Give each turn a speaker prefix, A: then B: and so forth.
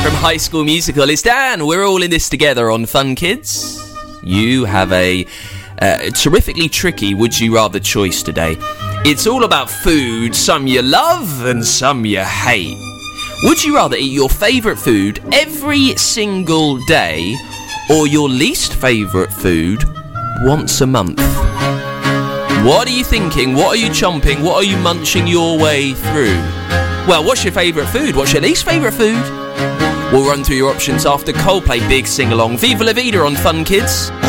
A: from High School Musical. It's Dan. We're all in this together on Fun Kids. You have a terrifically tricky would you rather choice today. It's all about food, some you love and some you hate. Would you rather eat your favourite food every single day or your least favourite food once a month? What are you thinking? What are you chomping? What are you munching your way through? Well, what's your favourite food? What's your least favourite food? We'll run through your options after Coldplay Big Sing Along. Viva La Vida on Fun Kids.